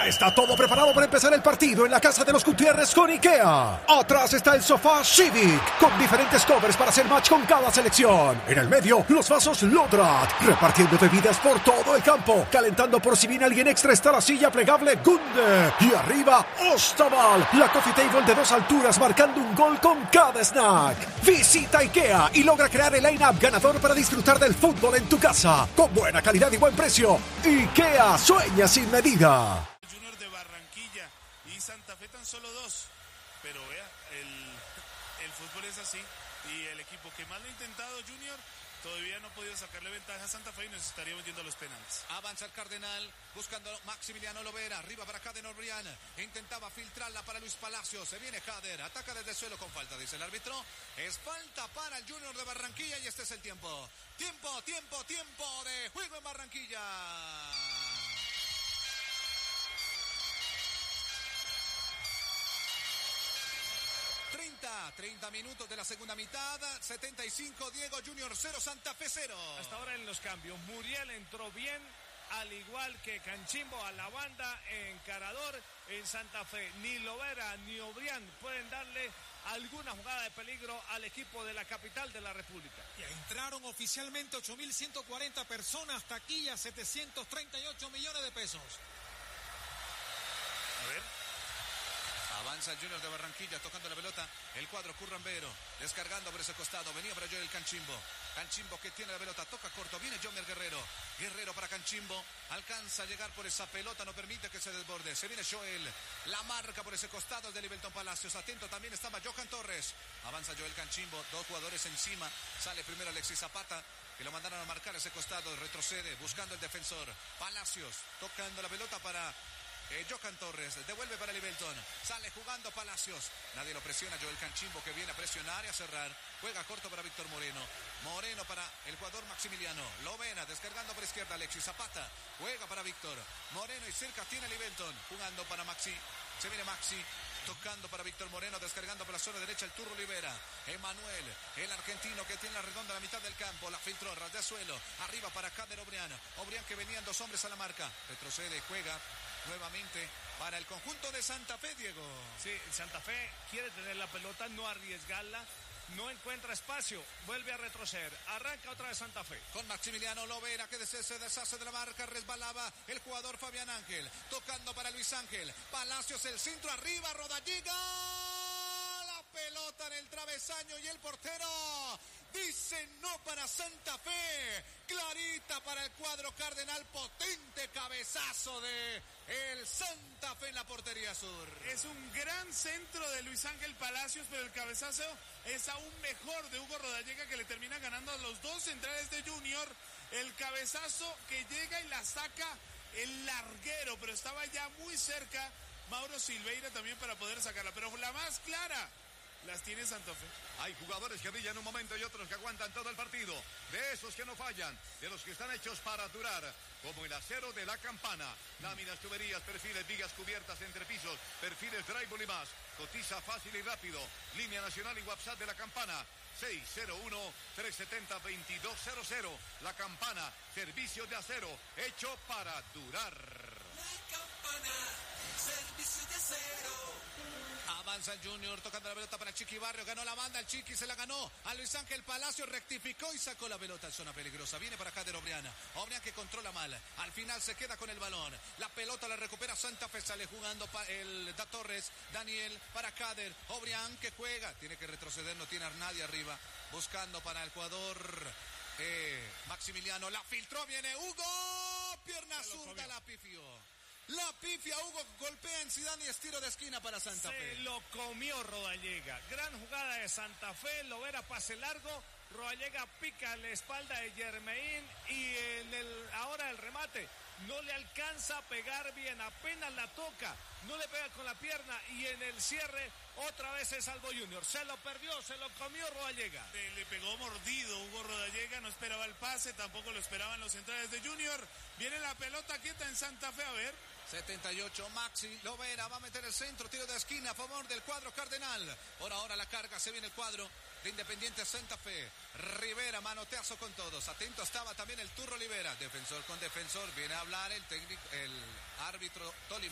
Ya está todo preparado para empezar el partido en la casa de los Gutiérrez con IKEA. Atrás está el sofá Civic, con diferentes covers para hacer match con cada selección. En el medio, los vasos Lodrat, repartiendo bebidas por todo el campo. Calentando por si viene alguien extra está la silla plegable Gunde. Y arriba, Ostaval, la coffee table de 2 alturas marcando un gol con cada snack. Visita IKEA y logra crear el line-up ganador para disfrutar del fútbol en tu casa. Con buena calidad y buen precio. IKEA, sueña sin medida. Junior de Barranquilla y Santa Fe tan solo 2, pero vea, el fútbol es así y el equipo que más lo ha intentado Junior todavía no ha podido sacarle ventaja a Santa Fe y nos estaría metiendo los penales. Avanza el Cardenal buscando Maximiliano Lovera, arriba para Caden Obrián, intentaba filtrarla para Luis Palacios, se viene Cader, ataca desde el suelo con falta, dice el árbitro, es falta para el Junior de Barranquilla y este es el tiempo de juego en Barranquilla. 30 minutos de la segunda mitad, 75 Diego Junior 0 Santa Fe 0. Hasta ahora en los cambios, Muriel entró bien, al igual que Canchimbo a la banda encarador en Santa Fe. Ni Lovera ni Obrián pueden darle alguna jugada de peligro al equipo de la capital de la República. Ya entraron oficialmente 8.140 personas, taquilla 738 millones de pesos. A ver. Avanza el Junior de Barranquilla tocando la pelota, el cuadro Currambero, descargando por ese costado, venía para Joel Canchimbo que tiene la pelota, toca corto, viene Jomer Guerrero para Canchimbo, alcanza a llegar por esa pelota, no permite que se desborde, se viene Joel, la marca por ese costado de Livelton Palacios, atento también estaba Johan Torres, avanza Joel Canchimbo, 2 jugadores encima, sale primero Alexis Zapata, que lo mandaron a marcar ese costado, retrocede, buscando el defensor, Palacios, tocando la pelota para Johan Torres, devuelve para Livelton, sale jugando Palacios, nadie lo presiona, Joel Canchimbo que viene a presionar y a cerrar, juega corto para Víctor Moreno para el jugador Maximiliano, Lovera descargando por izquierda, Alexis Zapata, juega para Víctor Moreno y cerca tiene Livelton, jugando para Maxi, se viene Maxi, tocando para Víctor Moreno, descargando por la zona derecha el Turro Olivera, Emanuel, el argentino que tiene la redonda a la mitad del campo, la filtró, ras de suelo, arriba para Cader Obrián que venían 2 hombres a la marca, retrocede, juega nuevamente para el conjunto de Santa Fe, Diego. Sí, Santa Fe quiere tener la pelota, no arriesgarla, no encuentra espacio, vuelve a retroceder, arranca otra vez Santa Fe. Con Maximiliano Lovera que se deshace de la marca, resbalaba el jugador Fabián Ángel, tocando para Luis Ángel, Palacios el centro arriba, Rodallega, la pelota en el travesaño y el portero dice no para Santa Fe, clarita para el cuadro Cardenal, potente cabezazo de el Santa Fe en la portería sur. Es un gran centro de Luis Ángel Palacios, pero el cabezazo es aún mejor de Hugo Rodallega, que le termina ganando a los 2 centrales de Junior. El cabezazo que llega y la saca el larguero, pero estaba ya muy cerca Mauro Silveira también para poder sacarla, pero la más clara las tiene Santa Fe. Hay jugadores que brillan un momento y otros que aguantan todo el partido. De esos que no fallan, de los que están hechos para durar, como el acero de la Campana. Láminas, tuberías, perfiles, vigas cubiertas, entrepisos, perfiles, drywall y más. Cotiza fácil y rápido. Línea nacional y WhatsApp de la Campana. 601-370-2200. La Campana, servicio de acero, hecho para durar. La Campana, servicio de acero. Avanza el Junior tocando la pelota para Chiqui Barrio, ganó la banda, el Chiqui se la ganó a Luis Ángel Palacio, rectificó y sacó la pelota en zona peligrosa, viene para Cader Obrián que controla mal, al final se queda con el balón, la pelota la recupera Santa Fe, sale jugando el Da Torres, Daniel para Cader Obrián que juega, tiene que retroceder, no tiene a nadie arriba, buscando para el jugador Maximiliano, la filtró, viene Hugo, pierna zurda, la pifió. La pifia, Hugo golpea en Zidane y estiro de esquina para Santa Fe. Se lo comió Rodallega. Gran jugada de Santa Fe, Lovera pase largo, Rodallega pica en la espalda de Germain y ahora el remate no le alcanza a pegar bien, apenas la toca, no le pega con la pierna y en el cierre otra vez se salvó Junior. Se lo perdió, se lo comió Rodallega. Le pegó mordido Hugo Rodallega, no esperaba el pase, tampoco lo esperaban los centrales de Junior. Viene la pelota quieta en Santa Fe, a ver. 78, Maxi Lovera va a meter el centro, tiro de esquina a favor del cuadro Cardenal. Por ahora la carga, se viene el cuadro de Independiente Santa Fe. Rivera, manoteazo con todos. Atento estaba también el Turro Olivera. Defensor con defensor, viene a hablar el técnico, el árbitro Tolima.